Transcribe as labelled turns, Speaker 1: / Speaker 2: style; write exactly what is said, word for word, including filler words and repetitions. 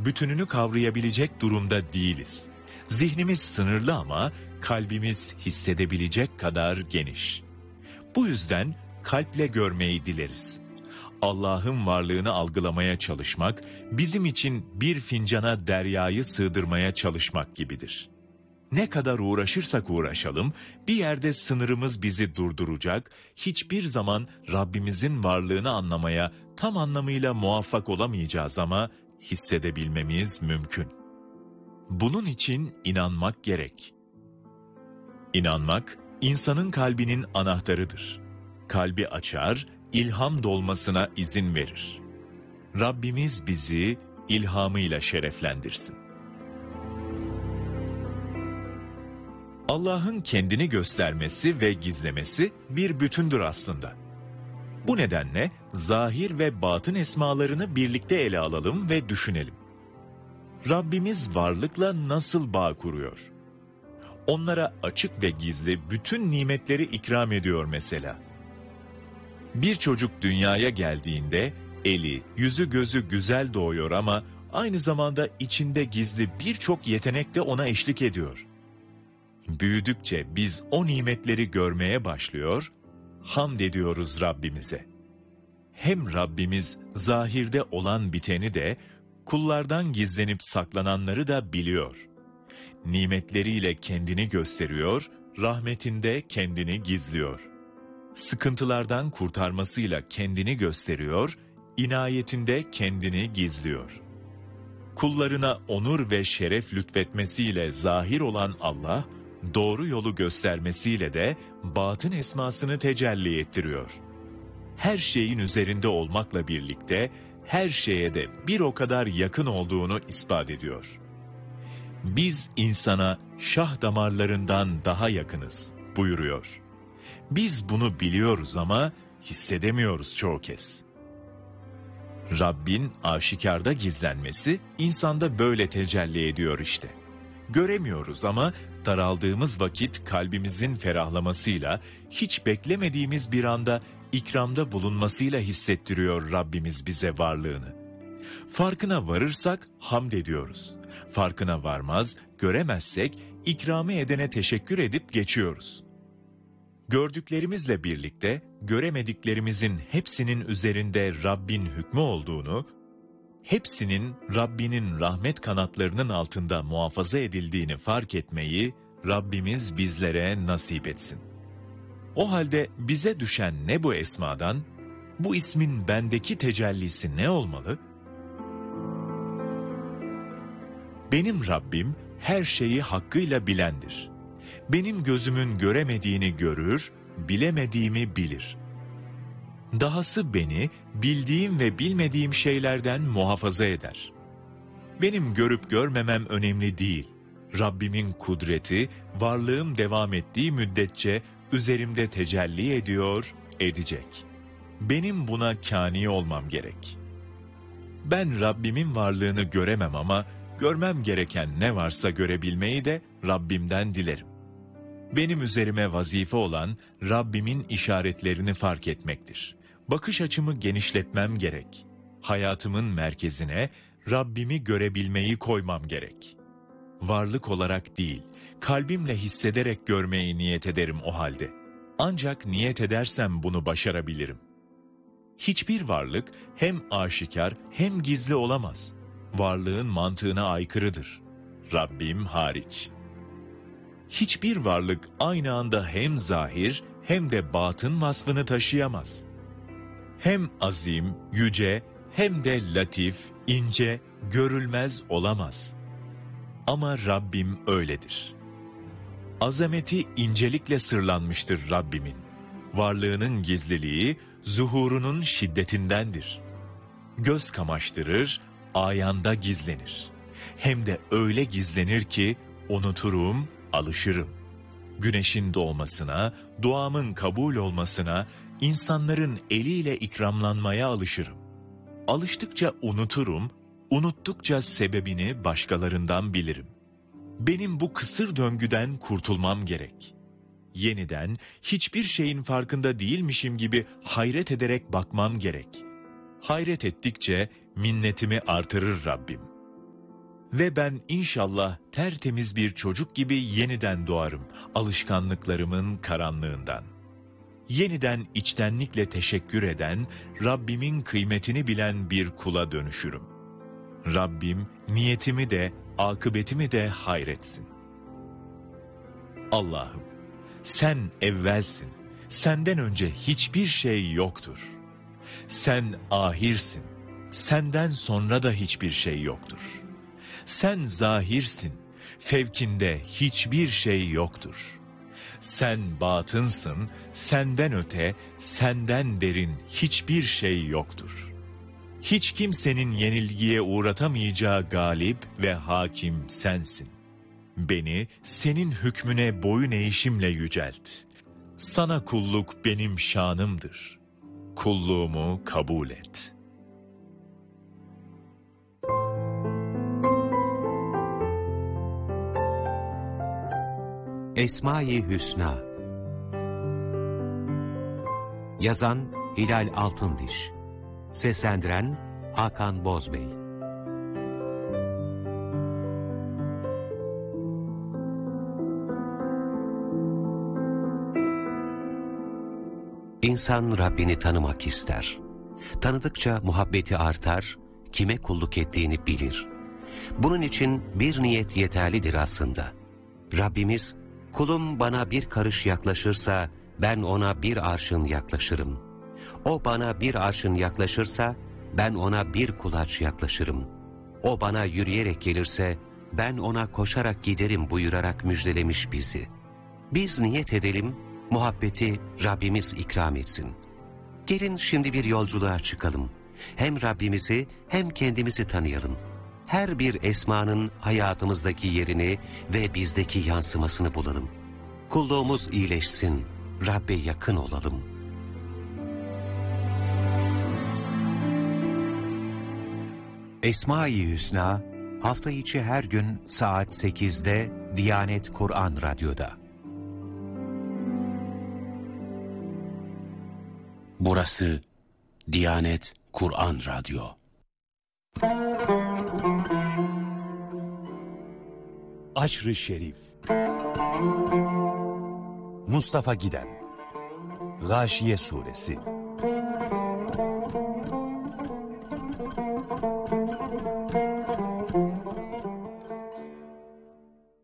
Speaker 1: bütününü kavrayabilecek durumda değiliz. Zihnimiz sınırlı ama kalbimiz hissedebilecek kadar geniş. Bu yüzden kalple görmeyi dileriz. Allah'ın varlığını algılamaya çalışmak, bizim için bir fincana deryayı sığdırmaya çalışmak gibidir. Ne kadar uğraşırsak uğraşalım, bir yerde sınırımız bizi durduracak, hiçbir zaman Rabbimizin varlığını anlamaya tam anlamıyla muvaffak olamayacağız ama hissedebilmemiz mümkün. Bunun için inanmak gerek. İnanmak, insanın kalbinin anahtarıdır. Kalbi açar, ilham dolmasına izin verir. Rabbimiz bizi ilhamıyla şereflendirsin. Allah'ın kendini göstermesi ve gizlemesi bir bütündür aslında. Bu nedenle zahir ve batın esmalarını birlikte ele alalım ve düşünelim. Rabbimiz varlıkla nasıl bağ kuruyor? Onlara açık ve gizli bütün nimetleri ikram ediyor mesela. Bir çocuk dünyaya geldiğinde eli, yüzü gözü güzel doğuyor ama aynı zamanda içinde gizli birçok yetenek de ona eşlik ediyor. Büyüdükçe biz o nimetleri görmeye başlıyor, hamd ediyoruz Rabbimize. Hem Rabbimiz zahirde olan biteni de, kullardan gizlenip saklananları da biliyor. Nimetleriyle kendini gösteriyor, rahmetinde kendini gizliyor. Sıkıntılardan kurtarmasıyla kendini gösteriyor, inayetinde kendini gizliyor. Kullarına onur ve şeref lütfetmesiyle zahir olan Allah, doğru yolu göstermesiyle de batın esmasını tecelli ettiriyor. Her şeyin üzerinde olmakla birlikte her şeye de bir o kadar yakın olduğunu ispat ediyor. Biz insana şah damarlarından daha yakınız buyuruyor. Biz bunu biliyoruz ama hissedemiyoruz çoğu kez. Rabbin aşikarda gizlenmesi insanda böyle tecelli ediyor işte. Göremiyoruz ama daraldığımız vakit kalbimizin ferahlamasıyla, hiç beklemediğimiz bir anda ikramda bulunmasıyla hissettiriyor Rabbimiz bize varlığını. Farkına varırsak hamd ediyoruz. Farkına varmaz, göremezsek ikramı edene teşekkür edip geçiyoruz. Gördüklerimizle birlikte göremediklerimizin hepsinin üzerinde Rabbin hükmü olduğunu, hepsinin Rabbinin rahmet kanatlarının altında muhafaza edildiğini fark etmeyi Rabbimiz bizlere nasip etsin. O halde bize düşen ne bu esmadan, bu ismin bendeki tecellisi ne olmalı? Benim Rabbim her şeyi hakkıyla bilendir. Benim gözümün göremediğini görür, bilemediğimi bilir. Dahası beni bildiğim ve bilmediğim şeylerden muhafaza eder. Benim görüp görmemem önemli değil. Rabbimin kudreti, varlığım devam ettiği müddetçe üzerimde tecelli ediyor, edecek. Benim buna kâni olmam gerek. Ben Rabbimin varlığını göremem ama görmem gereken ne varsa görebilmeyi de Rabbimden dilerim. Benim üzerime vazife olan Rabbimin işaretlerini fark etmektir. Bakış açımı genişletmem gerek. Hayatımın merkezine Rabbimi görebilmeyi koymam gerek. Varlık olarak değil, kalbimle hissederek görmeyi niyet ederim o halde. Ancak niyet edersem bunu başarabilirim. Hiçbir varlık hem aşikar hem gizli olamaz. Varlığın mantığına aykırıdır. Rabbim hariç. Hiçbir varlık aynı anda hem zahir hem de batın vasfını taşıyamaz. Hem azim, yüce hem de latif, ince, görülmez olamaz. Ama Rabbim öyledir. Azameti incelikle sırlanmıştır Rabbimin. Varlığının gizliliği, zuhurunun şiddetindendir. Göz kamaştırır, ayanda gizlenir. Hem de öyle gizlenir ki unuturum, alışırım. Güneşin doğmasına, duamın kabul olmasına, insanların eliyle ikramlanmaya alışırım. Alıştıkça unuturum, unuttukça sebebini başkalarından bilirim. Benim bu kısır döngüden kurtulmam gerek. Yeniden hiçbir şeyin farkında değilmişim gibi hayret ederek bakmam gerek. Hayret ettikçe minnetimi artırır Rabbim. Ve ben inşallah tertemiz bir çocuk gibi yeniden doğarım, alışkanlıklarımın karanlığından. Yeniden içtenlikle teşekkür eden, Rabbimin kıymetini bilen bir kula dönüşürüm. Rabbim niyetimi de, akıbetimi de hayretsin. Allah'ım, sen evvelsin, senden önce hiçbir şey yoktur. Sen ahirsin, senden sonra da hiçbir şey yoktur. Sen zahirsin, fevkinde hiçbir şey yoktur. Sen batınsın, senden öte, senden derin hiçbir şey yoktur. Hiç kimsenin yenilgiye uğratamayacağı galip ve hakim sensin. Beni senin hükmüne boyun eğişimle yücelt. Sana kulluk benim şanımdır. Kulluğumu kabul et.
Speaker 2: Esma-i Hüsna. Yazan Hilal Altındiş. Seslendiren Hakan Bozbey. İnsan Rabbini tanımak ister. Tanıdıkça muhabbeti artar, kime kulluk ettiğini bilir. Bunun için bir niyet yeterlidir aslında. Rabbimiz, kulum bana bir karış yaklaşırsa ben ona bir arşın yaklaşırım. O bana bir arşın yaklaşırsa ben ona bir kulaç yaklaşırım. O bana yürüyerek gelirse ben ona koşarak giderim buyurarak müjdelemiş bizi. Biz niyet edelim, muhabbeti Rabbimiz ikram etsin. Gelin şimdi bir yolculuğa çıkalım. Hem Rabbimizi hem kendimizi tanıyalım. Her bir esmanın hayatımızdaki yerini ve bizdeki yansımasını bulalım. Kulluğumuz iyileşsin, Rabbe yakın olalım. Esma-i Hüsna, hafta içi her gün saat sekizde Diyanet Kur'an Radyo'da.
Speaker 3: Burası Diyanet Kur'an Radyo.
Speaker 4: Aşr-ı Şerif. Mustafa Giden. Gâşiye Suresi.